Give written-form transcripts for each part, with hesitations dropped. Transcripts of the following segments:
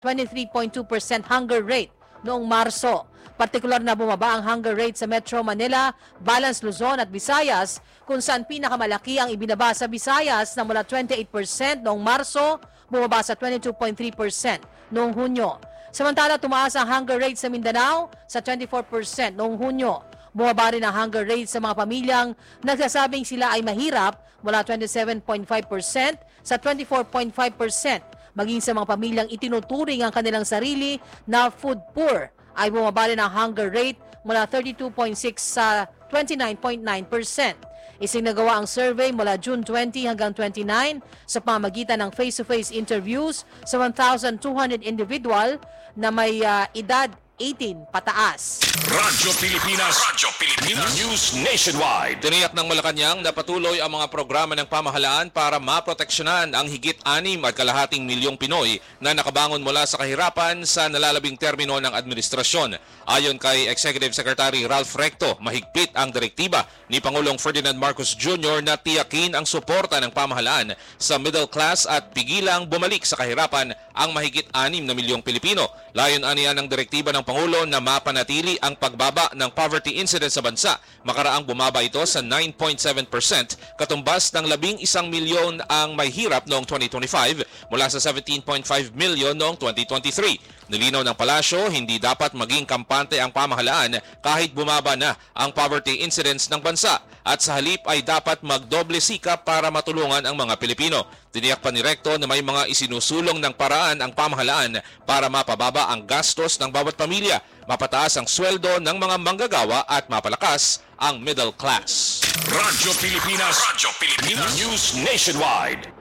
23.2% hunger rate noong Marso. Partikular na bumaba ang hunger rate sa Metro Manila, Balance Luzon at Visayas, kung saan pinakamalaki ang ibinaba sa Visayas na mula 28% noong Marso, bumaba sa 22.3% noong Hunyo. Samantala, tumaas ang hunger rate sa Mindanao sa 24% noong Hunyo. Bumaba rin ang hunger rate sa mga pamilyang nagsasabing sila ay mahirap mula 27.5% sa 24.5%. Maging sa mga pamilyang itinuturing ang kanilang sarili na food poor ay bumaba rin ang hunger rate mula 32.6 sa 29.9%. Isinagawa ang survey mula June 20 hanggang 29 sa pamamagitan ng face-to-face interviews sa 1,200 individual na may edad 18 pataas. Radyo Pilipinas News Nationwide. Tiniyak ng Malacanang na patuloy ang mga programa ng pamahalaan para maproteksyonan ang higit 6.2 milyong Pinoy na nakabangon mula sa kahirapan sa nalalabing termino ng administrasyon. Ayon kay Executive Secretary Ralph Recto, mahigpit ang direktiba ni Pangulong Ferdinand Marcos Jr. na tiyakin ang suporta ng pamahalaan sa middle class at pigilang bumalik sa kahirapan ang mahigit 6 na milyong Pilipino. Layon aniya ng direktiba ng Pangulo na mapanatili ang pagbaba ng poverty incidence sa bansa. Makaraang bumaba ito sa 9.7%, katumbas ng 11 milyon ang may hirap noong 2025 mula sa 17.5 milyon noong 2023. Nilinaw ng palasyo, hindi dapat maging kampante ang pamahalaan kahit bumaba na ang poverty incidence ng bansa at sa halip ay dapat magdoble sikap para matulungan ang mga Pilipino. Tiniyak pa ni Recto na may mga isinusulong ng paraan ang pamahalaan para mapababa ang gastos ng bawat pamilya, mapataas ang sweldo ng mga manggagawa at mapalakas ang middle class. Radyo Pilipinas News Nationwide.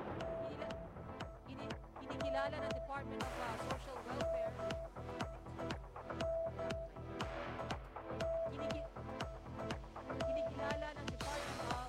Kinikilala ng Department of Social Welfare. Kinikilala ng Department of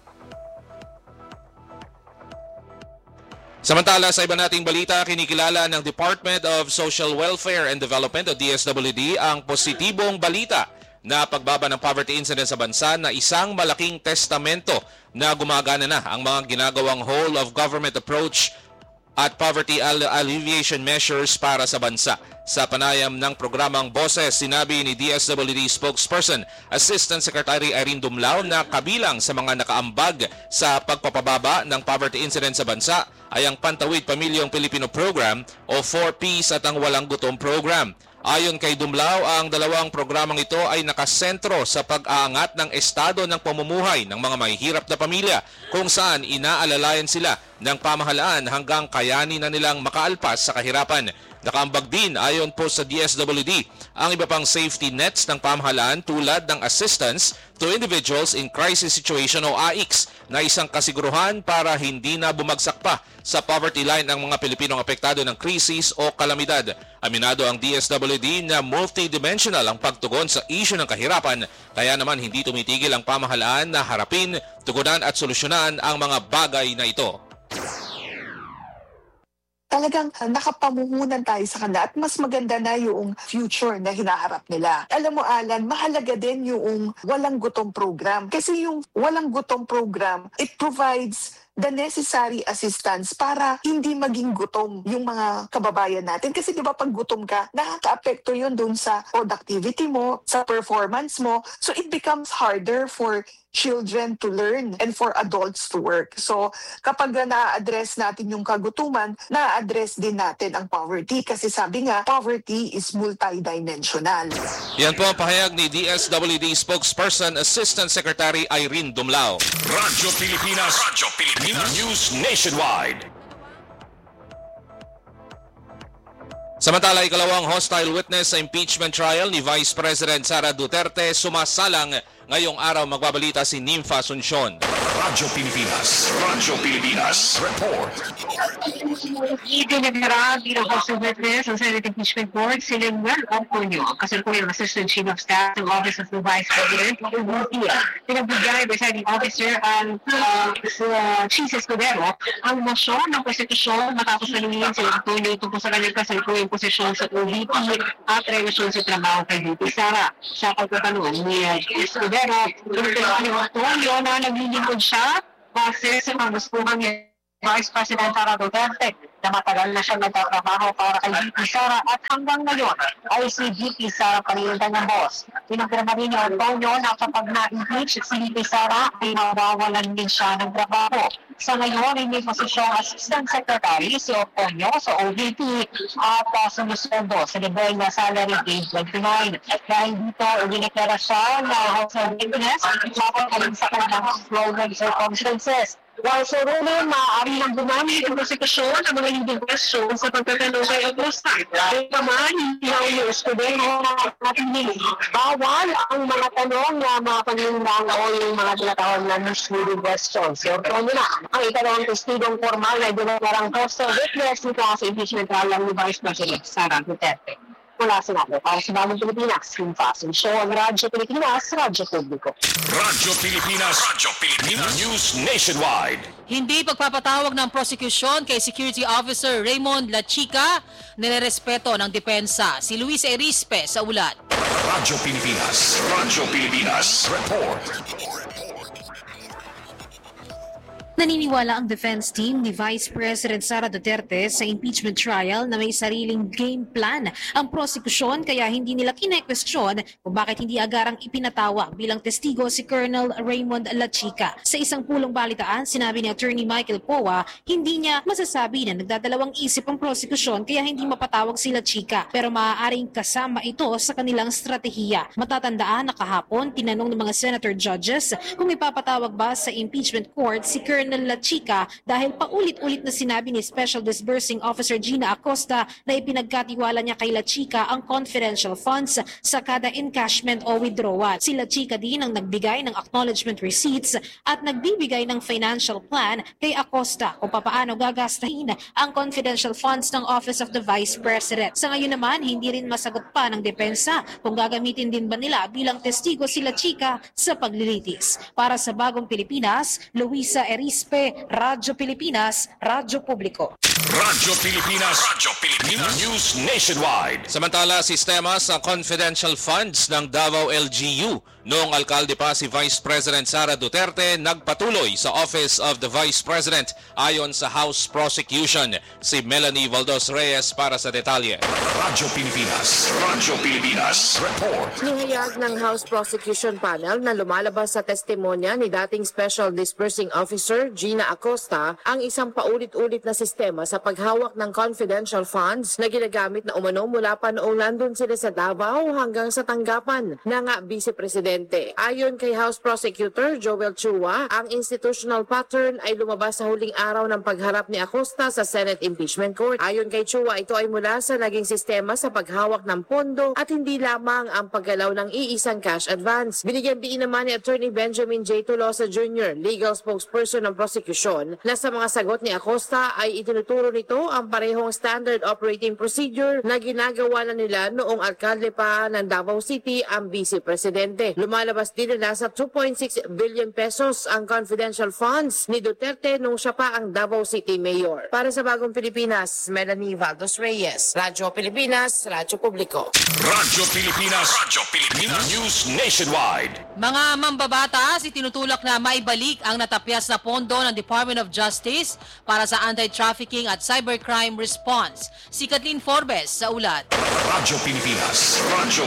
Samantala, sa iba nating balita, kinikilala ng Department of Social Welfare and Development o DSWD ang positibong balita na pagbaba ng poverty incidence sa bansa na isang malaking testamento na gumagana na ang mga ginagawang whole of government approach at poverty alleviation measures para sa bansa. Sa panayam ng programang Boses, sinabi ni DSWD spokesperson Assistant Secretary Irene Dumlao na kabilang sa mga nakaambag sa pagpapababa ng poverty incidence sa bansa ay ang Pantawid Pamilyang Pilipino Program o 4Ps at ang Walang Gutom Program. Ayon kay Dumlao, ang dalawang programang ito ay nakasentro sa pag-aangat ng estado ng pamumuhay ng mga mahihirap na pamilya kung saan inaalalayan sila ng pamahalaan hanggang kayanin na nilang makaalpas sa kahirapan. Nakaambag din ayon po sa DSWD ang iba pang safety nets ng pamahalaan tulad ng assistance to individuals in crisis situation o AICS na isang kasiguruhan para hindi na bumagsak pa sa poverty line ang mga Pilipinong apektado ng krisis o kalamidad. Aminado ang DSWD na multidimensional ang pagtugon sa issue ng kahirapan, kaya naman hindi tumitigil ang pamahalaan na harapin, tugunan at solusyonan ang mga bagay na ito. Talagang nakapamuhunan tayo sa kanila at mas maganda na yung future na hinaharap nila. Alam mo, Alan, mahalaga din yung walang gutom program. Kasi yung walang gutom program, it provides the necessary assistance para hindi maging gutom yung mga kababayan natin. Kasi di ba pag gutom ka, nakaka-apekto yun dun sa productivity mo, sa performance mo. So it becomes harder for children to learn and for adults to work. So kapag na-address natin yung kagutuman, na-address din natin ang poverty. Kasi sabi nga, poverty is multidimensional. Yan po ang pahayag ni DSWD spokesperson Assistant Secretary Irene Dumlao. Radyo Pilipinas News Nationwide. Samantala, ikalawang hostile witness sa impeachment trial ni Vice President Sara Duterte sumasalang. Ngayong araw magbabalita si Nympha Asuncion. Radyo Pilipinas Report. Itinagara bilang hostile witness ang Senate Impeachment Board si Lemuel Antonio, kasalukuyang Assistant Chief of Staff ng Office of the Vice President o UVP. Pinagbigay presiding officer ang Chief Escudero ang motion ng konstitusyon matapos nalumihin si Antonio tungkol sa kanyang kasalukuyang posisyon sa UVP at relasyon sa trabaho kay VP Sara. Sa pagtatanong ni Escudero, Antonio na naglilingkod siya base sa panguspuhan niya Vice President Sara Duterte na matagal na siya nagtatrabaho para kay VP Sara at hanggang ngayon ay si VP Sara pa rin ang boss. Pinagpirma rin ni Antonio na kapag na-impeach si VP Sara ay mawawalan din siya ng trabaho. Sa ngayon ay may posisyong Assistant Secretary si Antonio sa OVP at sumusundo sa level na salary grade 29. Dahil dito, dineklara siya na House of Witness mapagaling sa kanyang employment circumstances. While sa ruling, maaari nang gumamit ang prosekusyon ng mga leading question sa pagtatanong kay Augusta. Kaya naman, hindi na umius ko din natin bawal ang mga tanong na mga panlimbang o yung mga tinatawag na misleading questions. So, ito na, ang ikalawang testigong formal na idinaklarang host of witness nito sa impeachment trial ni Vice President Sara Duterte. Mula sa natin, para sa Bagong Pilipinas, Kim Fasin Show, ang Radyo Pilipinas, Radyo Publiko. Radyo Pilipinas News Nationwide. Hindi pagpapatawag ng prosecution kay Security Officer Raymond Lachica, nilerespeto ng depensa. Si Luis Erispe sa ulat. Radyo Pilipinas Report. Naniniwala ang defense team ni Vice President Sara Duterte sa impeachment trial na may sariling game plan ang prosekusyon kaya hindi nila kine-question kung bakit hindi agarang ipinatawag bilang testigo si Colonel Raymond Lachica. Sa isang pulong balitaan, sinabi ni Attorney Michael Poa, hindi niya masasabi na nagdadalawang isip ang prosekusyon kaya hindi mapatawag si Lachica pero maaaring kasama ito sa kanilang strategiya. Matatandaan na kahapon, tinanong ng mga senator judges kung ipapatawag ba sa impeachment court si Colonel Lachica dahil paulit-ulit na sinabi ni Special Disbursing Officer Gina Acosta na ipinagkatiwala niya kay Lachica ang confidential funds sa kada encashment o withdrawal. Si Lachica din ang nagbigay ng acknowledgement receipts at nagbibigay ng financial plan kay Acosta kung papaano gagastahin ang confidential funds ng Office of the Vice President. Sa ngayon naman, hindi rin masagot pa ng depensa kung gagamitin din ba nila bilang testigo si Lachica sa paglilitis. Para sa Bagong Pilipinas, Luisa Erispe, Radyo Pilipinas, Radyo Publiko. Radyo Pilipinas News Nationwide. Samantala, sistema sa confidential funds ng Davao LGU. Noong alkalde pa si Vice President Sara Duterte, nagpatuloy sa Office of the Vice President ayon sa House Prosecution. Si Melanie Valdos Reyes para sa detalye. Radyo Pilipinas Report. Nihayag ng House Prosecution Panel na lumalabas sa testimonya ni dating Special Disbursing Officer Gina Acosta ang isang paulit-ulit na sistema sa paghawak ng confidential funds na ginagamit na umano mula pa noong nandun sila sa Davao hanggang sa tanggapan ng Vice Presidente. Ayon kay House Prosecutor Joel Chua, ang institutional pattern ay lumabas sa huling araw ng pagharap ni Acosta sa Senate Impeachment Court. Ayon kay Chua, ito ay mula sa naging sistema sa paghawak ng pondo at hindi lamang ang paggalaw ng iisang cash advance. Binigyan diin naman ni Attorney Benjamin J. Tolosa Jr., legal spokesperson ng prosecution, na sa mga sagot ni Acosta ay itinuturo nito ang parehong standard operating procedure na ginagawa na nila noong alkalde pa ng Davao City ang Vice Presidente. Lumalabas din na nasa 2.6 billion pesos ang confidential funds ni Duterte nung siya pa ang Davao City Mayor. Para sa Bagong Pilipinas, Melanie Valdos Reyes, Radyo Pilipinas, Radyo Publiko. Radyo Pilipinas News Nationwide. Mga mambabatas, itinutulak na maibalik ang natapyas na pondo ng Department of Justice para sa anti-trafficking at cybercrime response. Si Kathleen Forbes sa ulat. Radyo Pilipinas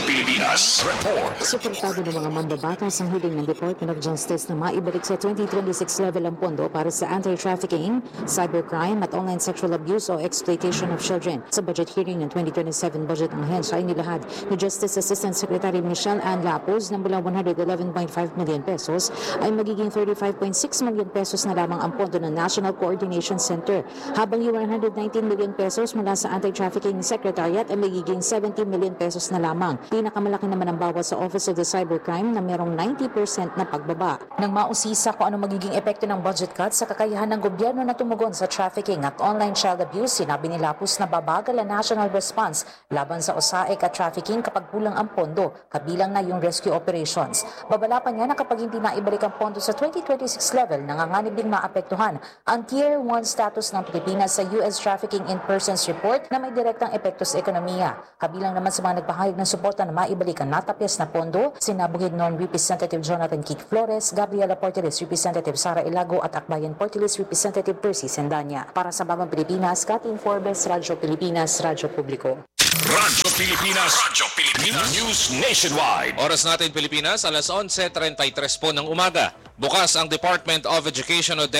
Report. Suportado ng mga mambabatas ang hiling ng Department of Justice na maibalik sa 2026 level ang pondo para sa anti-trafficking, cybercrime at online sexual abuse o exploitation of children. Sa budget hearing ng 2027 budget ang hensya ay nilahad ni Justice Assistant Secretary Michelle Ann Lapuz na mula 111.5 million pesos ay magiging 35.6 million pesos na lamang ang pondo ng National Coordination Center, habang yung 119 million pesos mula sa Anti-Trafficking Secretariat ay magiging 70 million pesos na lamang. Pinakamalaki naman ang bawas sa Office of the Cybercrime na merong 90% na pagbaba. Nang mausisa kung ano magiging epekto ng budget cut sa kakayahan ng gobyerno na tumugon sa trafficking at online child abuse, sinabi ni Lapuz na babagal ang national response laban sa OSAEC at trafficking kapag kulang ang pondo, kabilang na yung rescue operations. Babala pa niya na kapag hindi naibalik ang pondo sa 2026 level, nanganganib din maapektuhan ang Tier 1 status ng Pilipinas sa US Trafficking in Persons Report na may direktang epekto sa ekonomiya. Kabilang naman sa mga nagpahayag ng suporta na maibalik ang natapyas na pondo, sinabog Bangin Non Representative Jonathan Kit Flores, Gabriela Porteles Representative Sara Ilago at Akbayan Porteles Representative Percy Sendanya. Para sa Bagong Pilipinas, Kathleen Forbes, Radyo Pilipinas, Radyo Publiko. Radyo Pilipinas News Nationwide. Oras natin Pilipinas, alas 11:33 po ng umaga. Bukas ang Department of Education o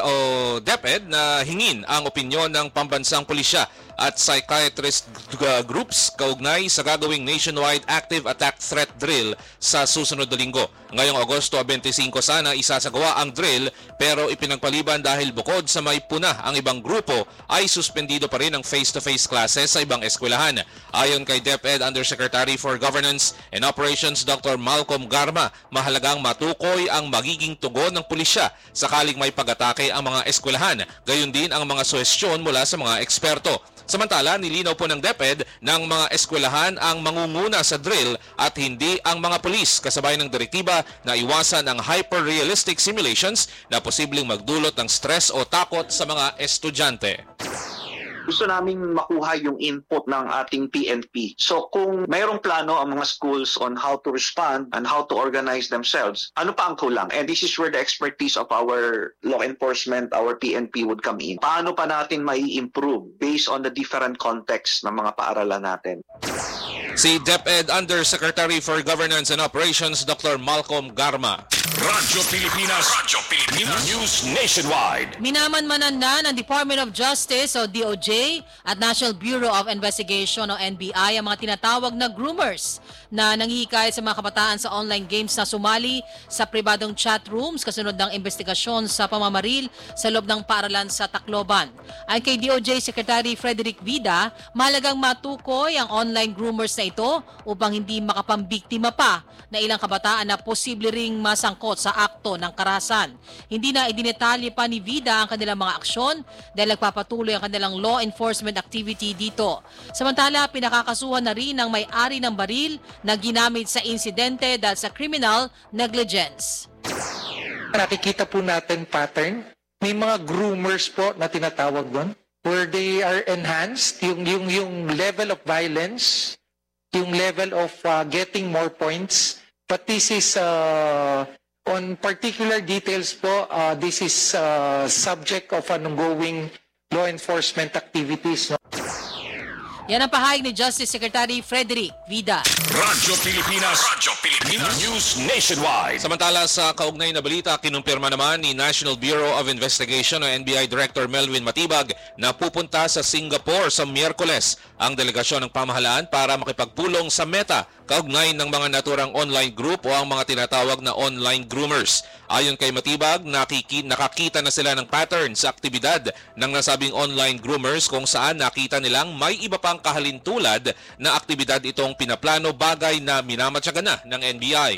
DepEd na hingin ang opinyon ng pambansang pulisya at psychiatrist groups kaugnay sa gagawing nationwide active attack threat drill sa susunod na linggo. Ngayong Agosto 25 sana isasagawa ang drill pero ipinagpaliban dahil bukod sa may puna ang ibang grupo ay suspendido pa rin ang face-to-face classes sa ibang eskwelahan. Ayon kay DepEd Undersecretary for Governance and Operations Dr. Malcolm Garma, mahalagang matukoy ang magiging tugon ng pulisya sakaling may pag-atake ang mga eskwelahan, gayon din ang mga suhestyon mula sa mga eksperto. Samantala, nilinaw po ng DepEd ng mga eskwelahan ang mangunguna sa drill at hindi ang mga pulis, kasabay ng direktiba na iwasan ang hyper-realistic simulations na posibleng magdulot ng stress o takot sa mga estudyante. Gusto naming makuha yung input ng ating PNP. So kung mayroong plano ang mga schools on how to respond and how to organize themselves, ano pa ang kulang? And this is where the expertise of our law enforcement, our PNP would come in. Paano pa natin mai-improve based on the different context ng mga paaralan natin? Si DepEd Undersecretary for Governance and Operations Dr. Malcolm Garma. Radyo Pilipinas News Nationwide. Minamanmanan na ng Department of Justice o DOJ at National Bureau of Investigation o NBI ang mga tinatawag na groomers na nanghihikayat sa mga kabataan sa online games na sumali sa pribadong chat rooms kasunod ng investigasyon sa pamamaril sa loob ng paaralan sa Tacloban. Ayon kay DOJ Secretary Frederick Vida, mahalagang matukoy ang online groomers na ito upang hindi makapambiktima pa na ilang kabataan na posible ring masangkot sa akto ng karahasan. Hindi na idinetalye pa ni Vida ang kanilang mga aksyon dahil nagpapatuloy ang kanilang law enforcement activity dito. Samantala, pinakakasuhan na rin ang may-ari ng baril na ginamit sa insidente dahil sa criminal negligence. Nakikita po natin pattern. May mga groomers po na tinatawag doon where they are enhanced, yung level of violence, yung level of getting more points. But this is on particular details po, this is subject of ongoing law enforcement activities. No? Yan ang pahayag ni Justice Secretary Frederick Vida. Radyo Pilipinas News Nationwide. Samantala sa kaugnay na balita, kinumpirma naman ni National Bureau of Investigation o NBI Director Melvin Matibag na pupunta sa Singapore sa Miyerkules ang delegasyon ng pamahalaan para makipagpulong sa Meta kaugnay ng mga naturang online group o ang mga tinatawag na online groomers. Ayon kay Matibag, nakakita na sila ng pattern sa aktibidad ng nasabing online groomers kung saan nakita nilang may iba pang kahalintulad na aktibidad itong pinaplano, bagay na minamatyaga na ng NBI.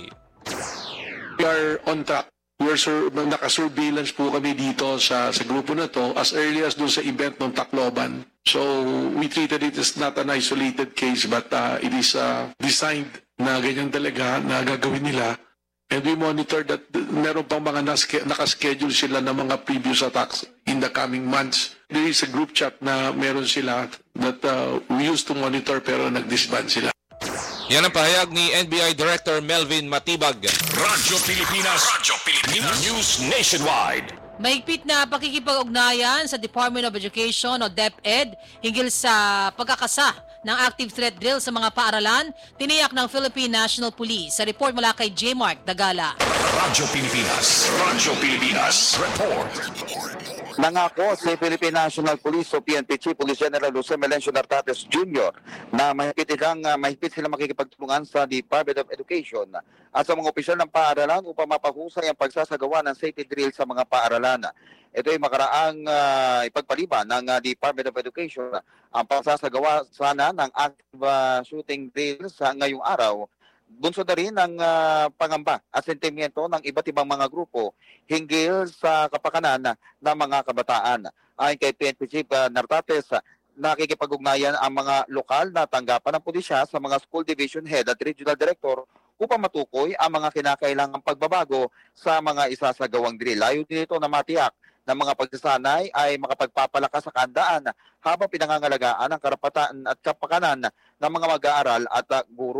We are on track. Naka-surveillance po kami dito sa grupo na to as early as doon sa event ng Tacloban. So we treated it as not an isolated case but it is designed na ganyan talaga na gagawin nila. And we monitor that meron pang mga nakaschedule sila ng mga previous attacks in the coming months. There is a group chat na meron sila that we used to monitor pero nag-disband sila. Yan ang pahayag ni NBI Director Melvin Matibag. Radyo Pilipinas News Nationwide. Mahigpit na pakikipag-ugnayan sa Department of Education o DepEd hinggil sa pagkakasa ng active threat drill sa mga paaralan, tiniyak ng Philippine National Police. Sa report mula kay J. Mark Dagala. Radyo Pilipinas Report. Nangako si Philippine National Police o PNP Chief Police General Jose Melencio Nartates Jr. na mahigpit silang makikipagtulungan sa Department of Education at sa mga opisyal ng paaralan upang mapahusay ang pagsasagawa ng safety drill sa mga paaralan. Ito ay makaraang ipagpaliban ng Department of Education ang pagsasagawa sana ng active shooting drill sa ngayong araw. Bunsod na rin ang pangamba at sentimiento ng iba't ibang mga grupo hinggil sa kapakanan ng mga kabataan. Ayon kay PNP Chief Nartates, nakikipag-ugnayan ang mga lokal na tanggapan ng pulisya sa mga school division head at regional director upang matukoy ang mga kinakailangang pagbabago sa mga isasagawang drill. Ayon din ito na matiyak na mga pagsasanay ay makapagpapalakas sa kandaan habang pinangangalagaan ang karapatan at kapakanan ng mga mag-aaral at guro.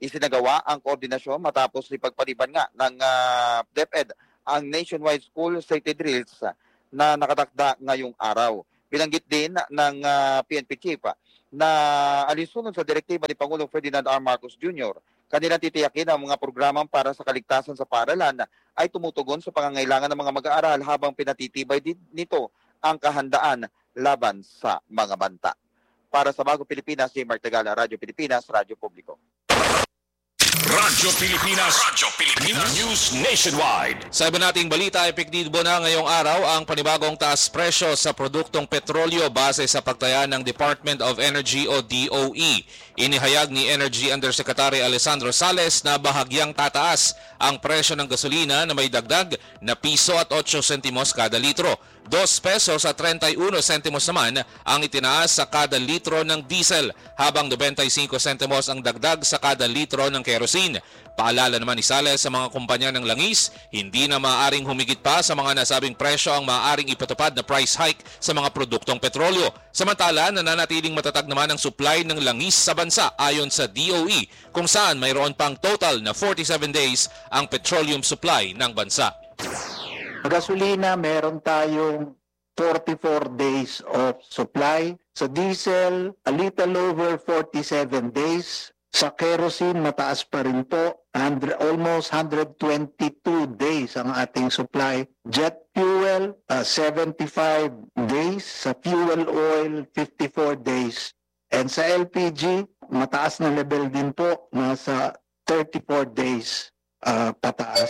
Isinagawa ang koordinasyon matapos ipagpaliban nga ng DepEd ang nationwide school safety drills na nakatakda ngayong araw. Binanggit din ng PNP Chief na alinsunod sa direktiba ni Pangulong Ferdinand R. Marcos Jr., kanilang titiyakin ang mga programang para sa kaligtasan sa paaralan ay tumutugon sa pangangailangan ng mga mag-aaral habang pinatitibay din nito ang kahandaan laban sa mga banta. Para sa Bagong Pilipinas, J. Mark Tagala, Radyo Pilipinas, Radyo Publiko. Radyo Pilipinas News Nationwide. Sa iba nating balita, epektibo na ngayong araw ang panibagong taas presyo sa produktong petrolyo base sa pagtaya ng Department of Energy o DOE. Inihayag ni Energy Undersecretary Alessandro Sales na bahagyang tataas ang presyo ng gasolina na may dagdag na piso at 8 sentimos kada litro. 2 pesos at 31 sentimos naman ang itinaas sa kada litro ng diesel, habang 95 sentimos ang dagdag sa kada litro ng kerosene. Paalala naman ni Sales sa mga kumpanya ng langis, hindi na maaaring humigit pa sa mga nasabing presyo ang maaaring ipatupad na price hike sa mga produktong petrolyo. Samantala, nananatiling matatag naman ang supply ng langis sa bansa ayon sa DOE, kung saan mayroon pang total na 47 days ang petroleum supply ng bansa. Gasolina, meron tayong 44 days of supply. Sa diesel, a little over 47 days. Sa kerosene, mataas pa rin po. Almost 122 days ang ating supply. Jet fuel, 75 days. Sa fuel oil, 54 days. And sa LPG, mataas na level din po. Nasa 34 days pataas.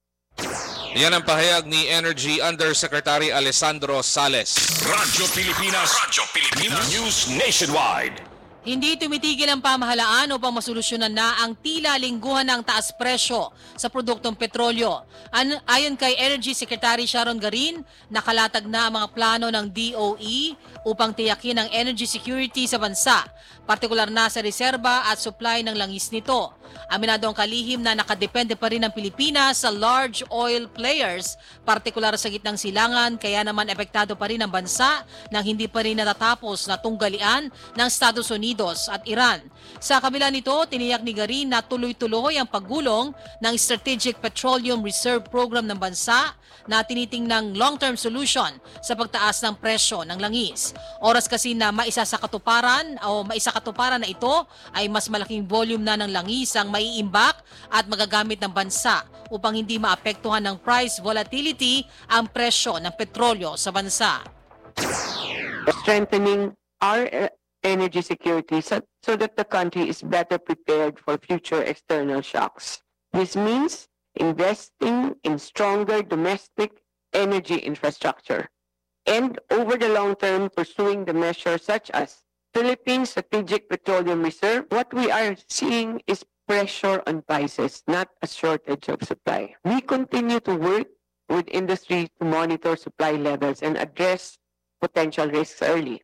Yan ang pahayag ni Energy Undersecretary Alessandro Sales. Radyo Pilipinas News Nationwide. Hindi tumitigil ang pamahalaan upang masolusyonan na ang tila lingguhan ng taas presyo sa produktong petrolyo. Ayon kay Energy Secretary Sharon Garin, nakalatag na ang mga plano ng DOE upang tiyakin ang energy security sa bansa, partikular na sa reserba at supply ng langis nito. Aminado ang kalihim na nakadepende pa rin ang Pilipinas sa large oil players, partikular sa gitnang silangan, kaya naman epektado pa rin ang bansa nang hindi pa rin natatapos na tunggalian ng Estados Unidos at Iran. Sa kabila nito, tiniyak ni Garin na tuloy-tuloy ang paggulong ng Strategic Petroleum Reserve Program ng bansa na tinitingnang long-term solution sa pagtaas ng presyo ng langis. Oras kasi na maisakatuparan na ito ay mas malaking volume na ng langis ang maiimbak at magagamit ng bansa upang hindi maapektuhan ng price volatility ang presyo ng petrolyo sa bansa. Strengthening our energy security so that the country is better prepared for future external shocks. This means investing in stronger domestic energy infrastructure and over the long term pursuing the measures such as Philippine Strategic Petroleum Reserve. What we are seeing is pressure on prices, not a shortage of supply. We continue to work with industry to monitor supply levels and address potential risks early.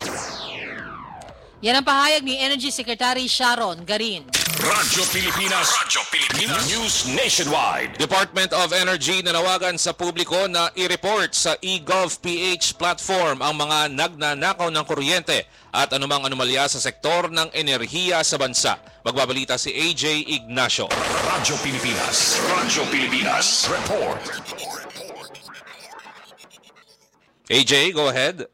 Yan ang pahayag ni Energy Secretary Sharon Garin. Radyo Pilipinas News Nationwide. Department of Energy nanawagan sa publiko na i-report sa eGovPH platform ang mga nagnanakaw ng kuryente at anumang anomalya sa sektor ng enerhiya sa bansa. Magbabalita si AJ Ignacio. Radyo Pilipinas Report. AJ, go ahead.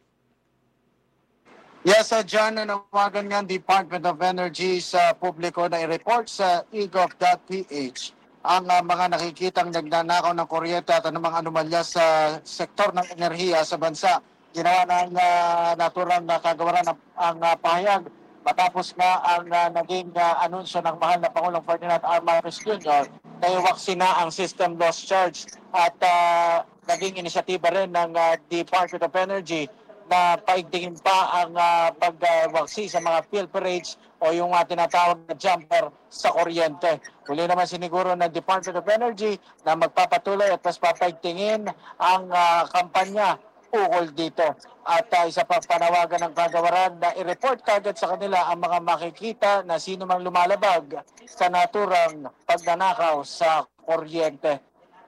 Yes, John, nanawagan nga ang Department of Energy sa publiko na i-report sa egov.ph ang mga nakikitang nagnanakaw ng kuryente at anumang anomalya sa sektor ng enerhiya sa bansa. Ginawa ng naturang kagawaran ang pahayag matapos nga ang naging anunsyo ng mahal na Pangulong Ferdinand R. Marcos Jr. na iwaksi na ang system loss charge at naging inisyatiba rin ng Department of Energy na paigtingin pa ang pagwaksi sa mga pilferage o yung tinatawag na jumper sa kuryente. Uli naman siniguro ng Department of Energy na magpapatuloy at mas papaigtingin ang kampanya ukol dito. At isa pa panawagan ng kagawaran na i-report kagad sa kanila ang mga makikita na sino mang lumalabag sa naturang pagnanakaw sa kuryente.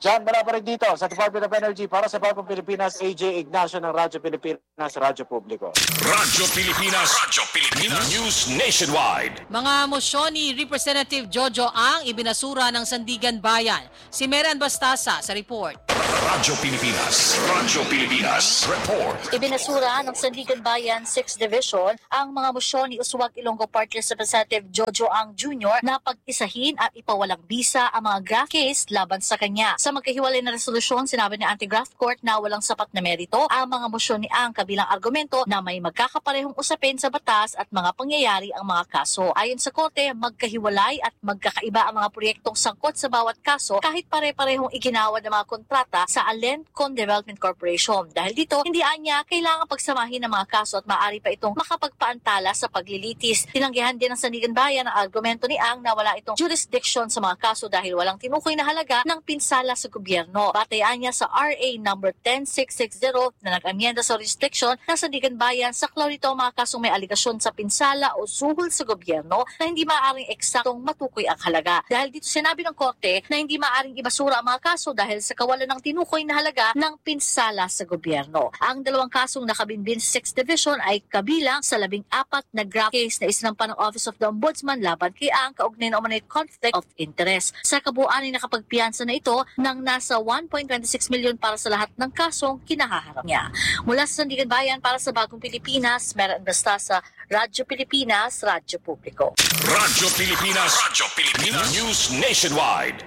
Diyan, mula pa rin dito sa Department of Energy para sa Bagong Pilipinas, AJ Ignacio ng Radyo Pilipinas, Radyo Publiko. Radyo Pilipinas. News Nationwide. Mga mosyon ni Representative Jojo Ang ibinasura ng Sandigan Bayan. Si Meran Bastasa sa report. Radyo Pilipinas. Report. Ibinasura ng Sandigan Bayan 6th Division ang mga mosyon ni Uswag Ilonggo Party List Representative Jojo Ang Jr. na pag-isahin at ipawalang bisa ang mga graft case laban sa kanya. Sa magkahiwalay na resolusyon, sinabi ni Anti-Graft Court na walang sapat na merito ang mga mosyon ni Ang kabilang argumento na may magkakaparehong usapin sa batas at mga pangyayari ang mga kaso. Ayon sa korte, magkahiwalay at magkakaiba ang mga proyektong sangkot sa bawat kaso kahit pare-parehong iginawad ng mga kontrata sa Alencon Development Corporation. Dahil dito, hindi anya kailangan pagsamahin ng mga kaso at maaari pa itong makapagpaantala sa paglilitis. Tinanggihan din ng Sandigan Bayan ang argumento ni Ang na wala itong jurisdiction sa mga kaso dahil walang tinukoy na halaga ng pinsala sa gobyerno. Batayan niya sa RA number 10660 na nag-amyenda sa jurisdiction ng Sandigan Bayan sa klaw nito ang mga kasong may aligasyon sa pinsala o suhol sa gobyerno na hindi maaaring eksaktong matukoy ang halaga. Dahil dito sinabi ng korte na hindi maaaring ibasura ang mga kaso dahil sa kawalan ng tinukoy na halaga ng pinsala sa gobyerno. Ang dalawang kasong nakabinbin sa 6th Division ay kabilang sa 14 na graft case na isinampan ng Office of the Ombudsman laban kay Ang kaugnay ng umano'y conflict of interest. Sa kabuuan ay nakapagpiyansa na ito ng nasa 1.26 million para sa lahat ng kasong kinahaharap niya. Mula sa Sandigan Bayan para sa Bagong Pilipinas, Meran Bastasa, Radyo Pilipinas, Radyo Publiko. Radyo Pilipinas. News Nationwide.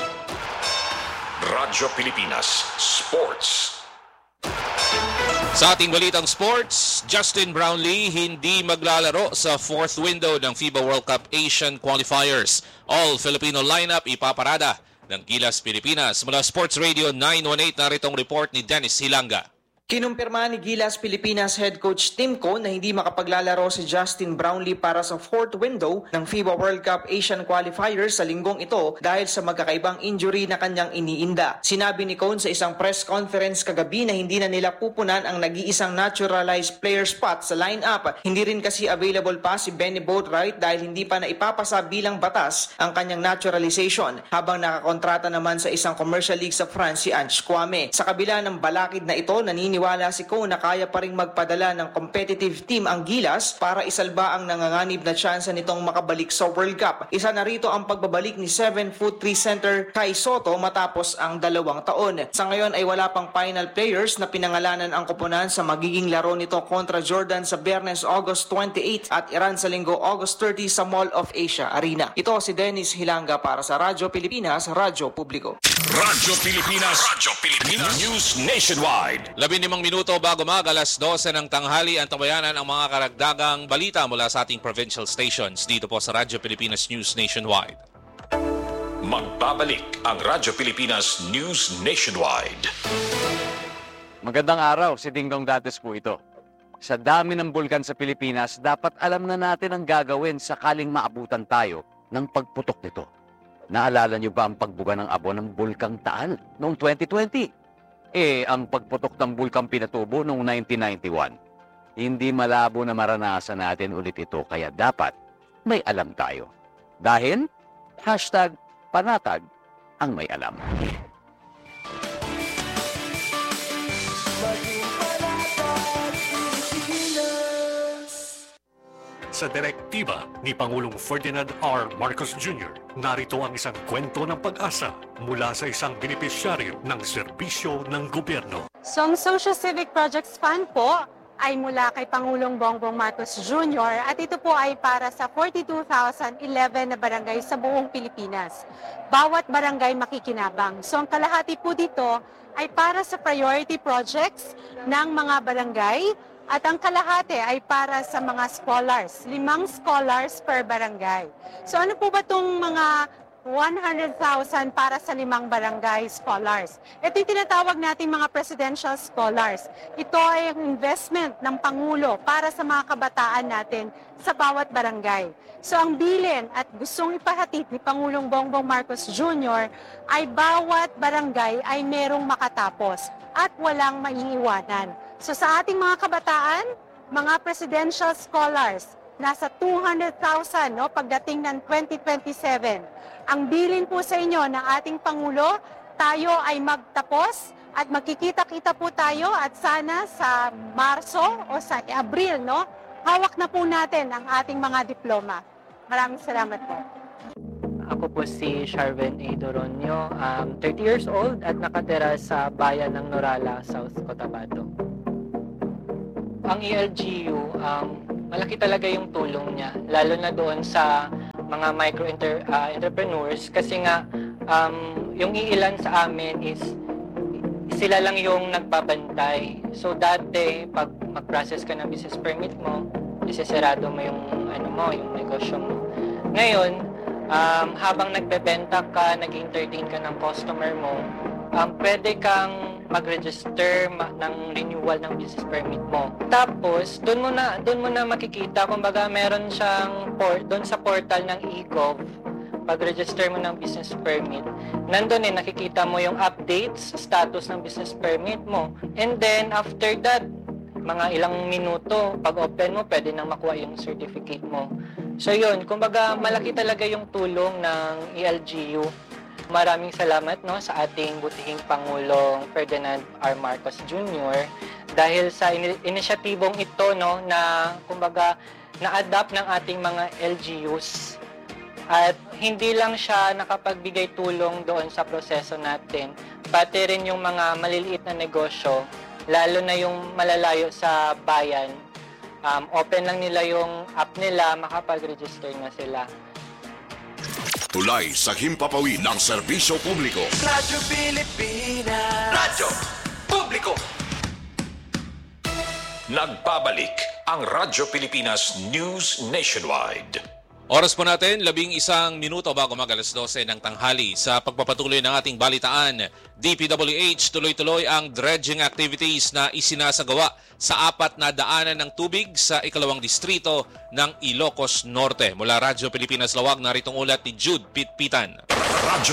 Radyo Pilipinas Sports. Sa ating balitang sports, Justin Brownlee hindi maglalaro sa fourth window ng FIBA World Cup Asian Qualifiers. All Filipino lineup ipaparada ng Gilas Pilipinas. Mula Sports Radio 918, naritong report ni Dennis Hilanga. Kinumpirma ni Gilas Pilipinas head coach Tim Cohn na hindi makapaglalaro si Justin Brownlee para sa fourth window ng FIBA World Cup Asian Qualifiers sa linggong ito dahil sa magkakaibang injury na kanyang iniinda. Sinabi ni Cohn sa isang press conference kagabi na hindi na nila pupunan ang nag-iisang naturalized player spot sa lineup. Hindi rin kasi available pa si Benny Boatwright dahil hindi pa na ipapasa bilang batas ang kanyang naturalization, habang nakakontrata naman sa isang commercial league sa France si Ange Kwame. Sa kabila ng balakid na ito, naniniwala si Cohn na kaya pa ring magpadala ng competitive team ang Gilas para isalba ang nanganganib na tsansa nitong makabalik sa World Cup. Isa na rito ang pagbabalik ni 7'3" center Kai Soto matapos ang 2 taon. Sa ngayon ay wala pang final players na pinangalanan ang koponan sa magiging laro nito kontra Jordan sa Biyernes August 28 at Iran sa Linggo August 30 sa Mall of Asia Arena. Ito si Dennis Hilanga para sa Radyo Pilipinas, Radyo Publiko. Radyo Pilipinas. News Nationwide. 15 minuto bago alas 12 ng tanghali ang tabayanan ang mga karagdagang balita mula sa ating provincial stations dito po sa Radyo Pilipinas News Nationwide. Magbabalik ang Radyo Pilipinas News Nationwide. Magandang araw, si Dingdong Dates po ito. Sa dami ng bulkan sa Pilipinas, dapat alam na natin ang gagawin sakaling maabutan tayo ng pagputok nito. Naalala niyo ba ang pagbuga ng abo ng Bulkang Taal noong 2020? Ang pagputok ng Bulkang Pinatubo noong 1991. Hindi malabo na maranasan natin ulit ito, kaya dapat may alam tayo. Dahil, #panatag ang may alam. Sa direktiba ni Pangulong Ferdinand R. Marcos Jr., narito ang isang kwento ng pag-asa mula sa isang benepisyaryo ng serbisyo ng gobyerno. So ang Social Civic Projects Fund po ay mula kay Pangulong Bongbong Marcos Jr. at ito po ay para sa 42,011 na barangay sa buong Pilipinas. Bawat barangay makikinabang. So ang kalahati po dito ay para sa priority projects ng mga barangay at ang kalahati ay para sa mga scholars, 5 scholars per barangay. So ano po ba itong mga 100,000 para sa 5 barangay scholars? Ito yung tinatawag nating mga presidential scholars. Ito ay ang investment ng Pangulo para sa mga kabataan natin sa bawat barangay. So ang bilin at gustong ipahatid ni Pangulong Bongbong Marcos Jr. ay bawat barangay ay merong makatapos at walang maiiwanan. So sa ating mga kabataan, mga presidential scholars, nasa 200,000 pagdating ng 2027. Ang bilin po sa inyo ng ating Pangulo tayo ay magtapos at magkikita-kita po tayo at sana sa Marso o sa Abril, no? Hawak na po natin ang ating mga diploma. Maraming salamat po. Ako po si Sharven A. Doronio, 30 years old at nakatira sa bayan ng Norala, South Cotabato. Ang ELGU, malaki talaga yung tulong niya, lalo na doon sa mga micro-entrepreneurs kasi nga yung iilan sa amin is sila lang yung nagbabantay. So dati, pag mag-process ka ng business permit mo, isesarado mo yung, yung negosyo mo. Ngayon, habang nagbebenta ka, nag-entertain ka ng customer mo, pwede kang mag-register ng renewal ng business permit mo. Tapos, doon mo na makikita, kumbaga meron siyang doon sa portal ng eGov, pag-register mo ng business permit, nandun nakikita mo yung updates, status ng business permit mo. And then, after that, mga ilang minuto, pag open mo, pwede nang makuha yung certificate mo. So yun, kumbaga malaki talaga yung tulong ng ELGU. Maraming salamat sa ating butihing Pangulong Ferdinand R. Marcos Jr. dahil sa inisyatibong ito na kumbaga na-adapt ng ating mga LGUs. At hindi lang siya nakapagbigay tulong doon sa proseso natin, pati rin yung mga maliliit na negosyo, lalo na yung malalayo sa bayan. Open lang nila yung app nila, makapag-register na sila. Tulay sa himpapawid ng serbisyo publiko. Radyo Pilipinas. Radyo Publiko. Nagbabalik ang Radyo Pilipinas News Nationwide. Oras po natin, 11 minuto bago mag-alas 12 ng tanghali. Sa pagpapatuloy ng ating balitaan, DPWH tuloy-tuloy ang dredging activities na isinasagawa sa 4 na daanan ng tubig sa 2nd distrito ng Ilocos Norte. Mula Radyo Pilipinas Lawag, naritong ulat ni Jude Pitpitan. Radyo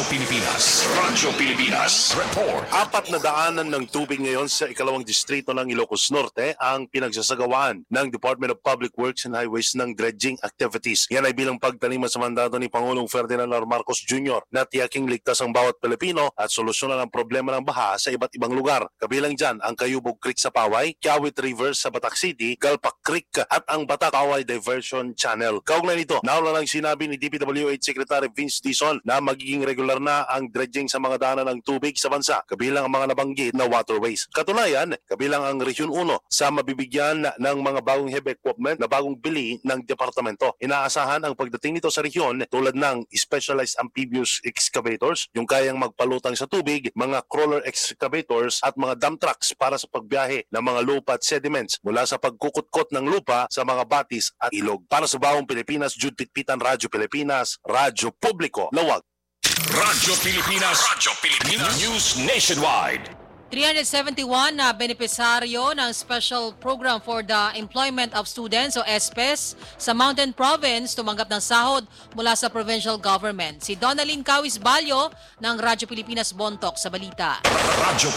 Pilipinas Report. 4 na daanan ng tubig ngayon sa 2nd distrito ng Ilocos Norte ang pinagsasagawaan ng Department of Public Works and Highways ng dredging activities. Yan ay bilang pagtalima sa mandato ni Pangulong Ferdinand R. Marcos Jr. na tiyaking ligtas ang bawat Pilipino at solusyonan ang problema ng baha sa iba't ibang lugar. Kabilang dyan ang Kayubog Creek sa Paway, Kiawit River sa Batac City, Galpak Creek at ang Batac-Paway Diversion Channel. Kaugnay nito, nauna lang sinabi ni DPWH Secretary Vince Dizon na magiging regular na ang dredging sa mga daanan ng tubig sa bansa, kabilang ang mga nabanggit na waterways. Katunayan, kabilang ang Region 1 sa mabibigyan ng mga bagong heavy equipment na bagong bili ng departamento. Inaasahan ang pagdating nito sa rehiyon tulad ng specialized amphibious excavators, yung kayang magpalutang sa tubig, mga crawler excavators at mga dump trucks para sa pagbiyahe ng mga lupa at sediments mula sa pagkukutkot ng lupa sa mga batis at ilog. Para sa Bagong Pilipinas, Jude Pitpitan, Radyo Pilipinas, Radyo Publiko, Lawag. Radyo Pilipinas News Nationwide. 371 na benepisaryo ng Special Program for the Employment of Students o SPES sa Mountain Province tumanggap ng sahod mula sa provincial government. Si Donalyn Cawis Balyo ng Radyo Pilipinas Bontok sa balita. Radyo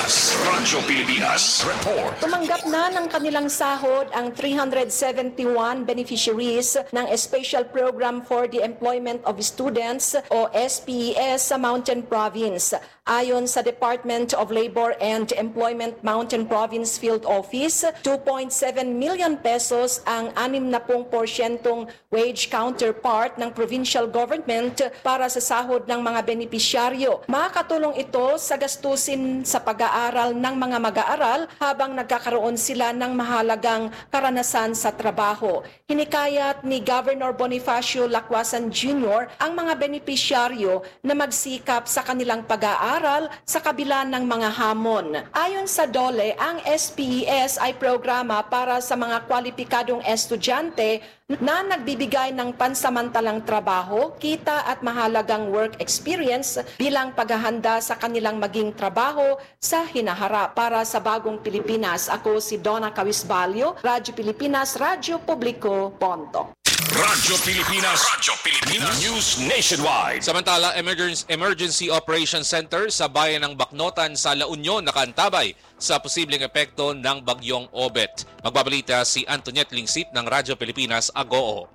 Pilipinas Report. Tumanggap na ng kanilang sahod ang 371 beneficiaries ng Special Program for the Employment of Students o SPES sa Mountain Province. Ayon sa Department of Labor and Employment Mountain Province Field Office, 2.7 million pesos ang 60% wage counterpart ng provincial government para sa sahod ng mga benepisyaryo. Makakatulong ito sa gastusin sa pag-aaral ng mga mag-aaral habang nagkakaroon sila ng mahalagang karanasan sa trabaho. Hinikayat ni Governor Bonifacio Lacwasan Jr. ang mga benepisyaryo na magsikap sa kanilang pag-aaral sa kabila ng mga hamon. Ayon sa DOLE, ang SPES ay programa para sa mga kwalipikadong estudyante na nagbibigay ng pansamantalang trabaho, kita at mahalagang work experience bilang paghahanda sa kanilang maging trabaho sa hinaharap. Para sa Bagong Pilipinas, ako si Donna Cawis Balyo, Radyo Pilipinas, Radyo Publiko, Bontok. Radyo Pilipinas News Nationwide. Samantala, Emergency Operations Center sa bayan ng Bacnotan sa La Union nakaantabay sa posibleng epekto ng bagyong Obet. Magbabalita si Antoniette Lingsit ng Radyo Pilipinas Agoo.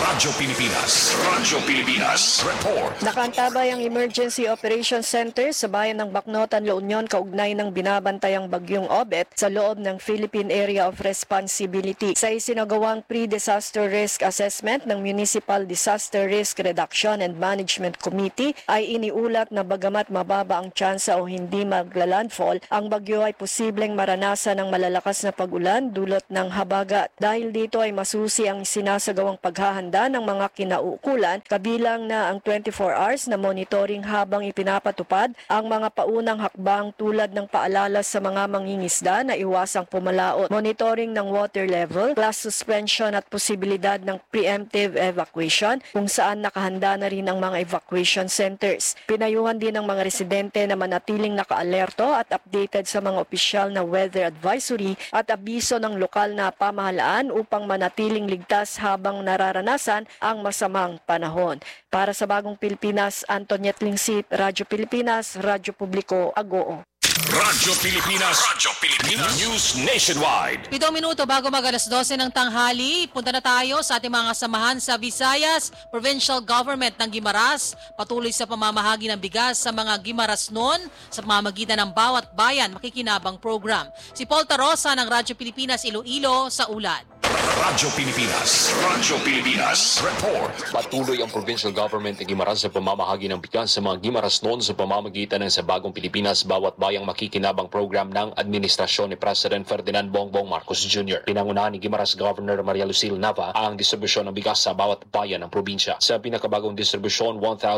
Radyo Pilipinas. Radyo Pilipinas. Report. Nakantabay ang Emergency Operations Center sa bayan ng Bacnotan, La Union kaugnay ng binabantayang bagyong Obet sa loob ng Philippine Area of Responsibility. Sa isinagawang pre-disaster risk assessment ng Municipal Disaster Risk Reduction and Management Committee ay iniulat na bagamat mababa ang tsansa o hindi maglalandfall, ang bagyo ay posibleng maranasan ng malalakas na pag-ulan dulot ng habagat. Dahil dito ay masusi ang sinasagawang paghahanda ng mga kinauukulan, kabilang na ang 24 hours na monitoring habang ipinapatupad ang mga paunang hakbang tulad ng paalala sa mga mangingisda na iwasang pumalaot, monitoring ng water level, class suspension at posibilidad ng preemptive evacuation kung saan nakahanda na rin ang mga evacuation centers. Pinayuhan din ng mga residente na manatiling naka-alerto at updated sa mga opisyal na weather advisory at abiso ng lokal na pamahalaan upang manatiling ligtas habang nararanasan ang masamang panahon. Para sa Bagong Pilipinas, Antoniette Lingsit, Radyo Pilipinas, Radyo Publiko, Agoo. Radyo Pilipinas. Radyo Pilipinas. News Nationwide. 7 minuto bago mag-alas 12 ng tanghali, punta na tayo sa ating mga kasamahan sa Visayas. Provincial Government ng Guimaras patuloy sa pamamahagi ng bigas sa mga Guimarasnon sa pamamagitan ng Bawat Bayan Makikinabang Program. Si Paul Tarosa ng Radyo Pilipinas Iloilo sa ulat. Radyo Pilipinas. Radyo Pilipinas. Report. Patuloy ang provincial government ng Guimaras sa pamamahagi ng bigas sa mga Guimarasnon sa pamamagitan ng Sa Bagong Pilipinas Bawat Bayang Makikinabang Program ng Administrasyon ni President Ferdinand Bongbong Marcos Jr. Pinangunahan ni Guimaras Governor Maria Lucille Nava ang distribusyon ng bigas sa bawat bayan ng probinsya. Sa pinakabagong distribusyon,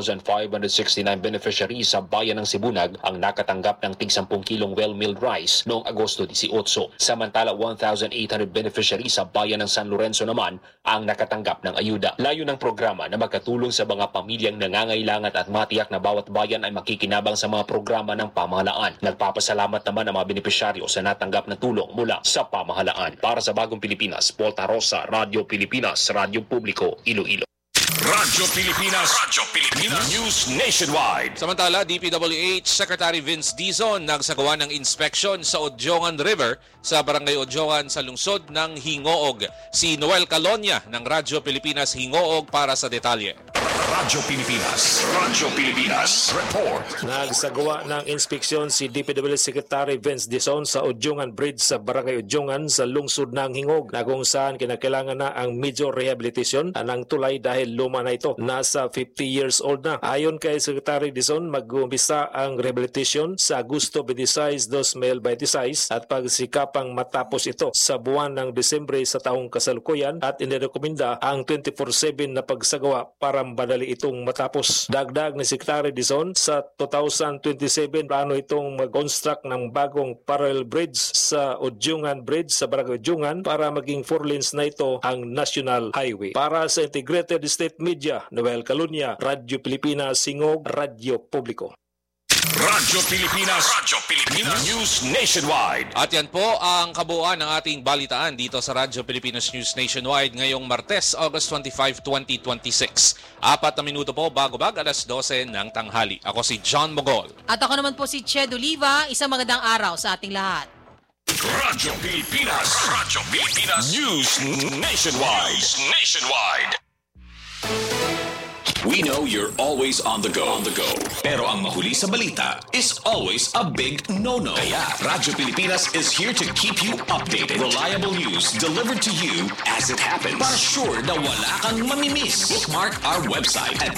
1,569 beneficiaries sa bayan ng Sibunag ang nakatanggap ng tig 10 kilong well-milled rice noong Agosto 18. Samantala, 1,800 beneficiaries sa bayan ng San Lorenzo naman ang nakatanggap ng ayuda. Layo ng programa na magkatulong sa mga pamilyang nangangailangan at matiyak na bawat bayan ay makikinabang sa mga programa ng pamahalaan. Nagpapasalamat naman ang mga benepisyaryo sa natanggap na tulong mula sa pamahalaan. Para sa Bagong Pilipinas, Paul Tarosa, Radyo Pilipinas, Radyo Publiko, Iloilo. Radyo Pilipinas. Radyo Pilipinas. News Nationwide. Samantala, DPWH Secretary Vince Dizon nagsagawa ng inspeksyon sa Odjongan River sa Barangay Odjongan sa lungsod ng Hingoog. Si Noel Calonia ng Radyo Pilipinas Hingoog para sa detalye. Radyo Pilipinas. Radyo Pilipinas. Report. Nagsagawa ng inspeksyon si DPWH Secretary Vince Dizon sa Odjongan Bridge sa Barangay Odjongan sa lungsod ng Hingog na kung saan kinakailangan na ang major rehabilitation ng tulay dahil luma na ito. Nasa 50 years old na. Ayon kay Secretary Dizon, mag-uumpisa ang rehabilitation sa Agosto 26, 2026 at pagsikapang matapos ito sa buwan ng Desembre sa taong kasalukuyan at inirekomenda ang 24/7 na pagsagawa para madali itong matapos. Dagdag ni Secretary Dizon, sa 2027 plano itong mag-construct ng bagong parallel bridge sa Odjongan Bridge sa Barangay Odjongan para maging 4 lanes na ito ang national highway. Para sa Integrated State Media, Noel Calonia, Radyo Pilipinas, Hingog, Radyo Publiko. Radyo Pilipinas. Radyo Pilipinas. News Nationwide. At yan po ang kabuuan ng ating balitaan dito sa Radyo Pilipinas News Nationwide ngayong Martes, August 25, 2026. 4 na minuto po bago alas 12 ng tanghali. Ako si John Mogol. At ako naman po si Ched Oliva. Isang magandang araw sa ating lahat. Radyo Pilipinas. Radyo Pilipinas. News Nationwide. News Nationwide. We know you're always on the go. Pero ang mahuli sa balita is always a big no-no. Kaya Radyo Pilipinas is here to keep you updated. Reliable news delivered to you as it happens. Para sure na wala kang mamimiss. Bookmark our website at